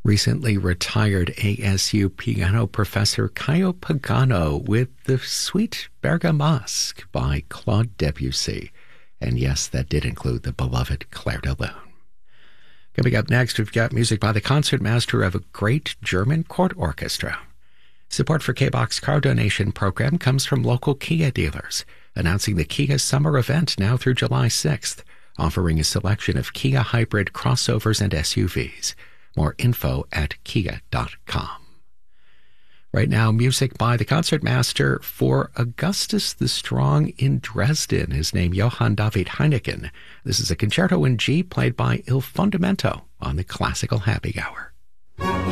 recently retired ASU piano professor Caio Pagano with the Suite Bergamasque by Claude Debussy. And yes, that did include the beloved Clair de Lune. Coming up next, we've got music by the concertmaster of a great German court orchestra. Support for K-Box car donation program comes from local Kia dealers, announcing the Kia Summer Event now through July 6th, offering a selection of Kia hybrid crossovers and SUVs. More info at kia.com. Right now, music by the concertmaster for Augustus the Strong in Dresden, his name Johann David Heineken. This is a concerto in G played by Il Fondamento on the Classical Happy Hour.